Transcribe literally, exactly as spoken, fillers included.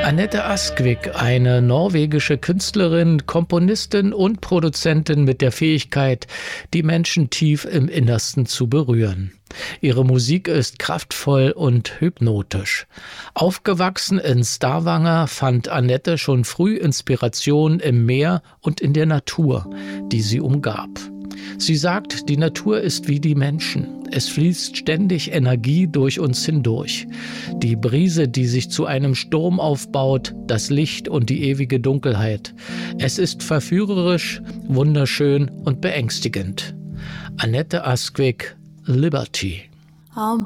Anette Askvig, eine norwegische Künstlerin, Komponistin und Produzentin mit der Fähigkeit, die Menschen tief im Innersten zu berühren. Ihre Musik ist kraftvoll und hypnotisch. Aufgewachsen in Stavanger fand Anette schon früh Inspiration im Meer und in der Natur, die sie umgab. Sie sagt, die Natur ist wie die Menschen. Es fließt ständig Energie durch uns hindurch. Die Brise, die sich zu einem Sturm aufbaut, das Licht und die ewige Dunkelheit. Es ist verführerisch, wunderschön und beängstigend. Anette Askvig, Liberty.